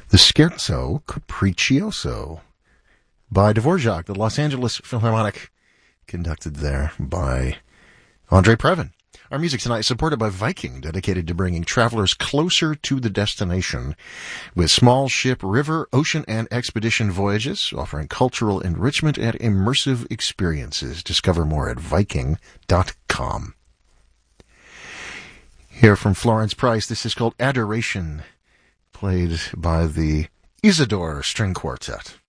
The Scherzo Capriccioso by Dvorak, the Los Angeles Philharmonic, conducted there by Andre Previn. Our music tonight is supported by Viking, dedicated to bringing travelers closer to the destination with small ship, river, ocean, and expedition voyages, offering cultural enrichment and immersive experiences. Discover more at Viking.com. Here from Florence Price, this is called Adoration, played by the Isidore String Quartet.